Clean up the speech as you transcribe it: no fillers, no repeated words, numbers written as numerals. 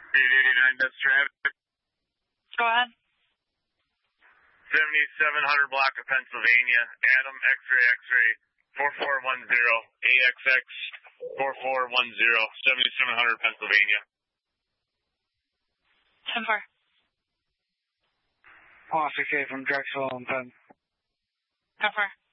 389, that's traffic. Go ahead. 7700 block of Pennsylvania. Adam, X-ray, X-ray, 4410. AXX, 4410, 7700 Pennsylvania. 10-4. Officer K from Drexel and Penn. 10-4.